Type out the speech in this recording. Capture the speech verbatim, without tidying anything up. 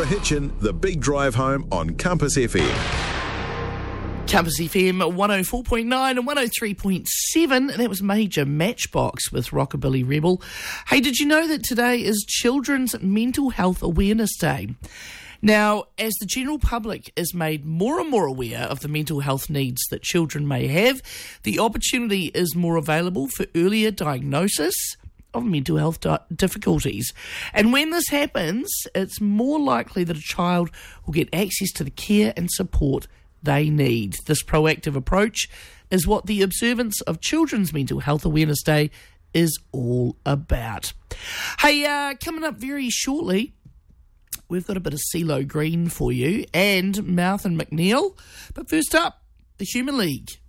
Trevor Hitchin, The Big Drive Home on Compass F M. Compass F M one oh four point nine and one oh three point seven. That was Major Matchbox with Rockabilly Rebel. Hey, did you know that today is Children's Mental Health Awareness Day? Now, as the general public is made more and more aware of the mental health needs that children may have, the opportunity is more available for earlier diagnosis of mental health di- difficulties. And when this happens, it's more likely that a child will get access to the care and support they need. This proactive approach is what the observance of Children's Mental Health Awareness Day is all about. Hey, uh, coming up very shortly, we've got a bit of CeeLo Green for you and Mouth and McNeil. But first up, the Human League.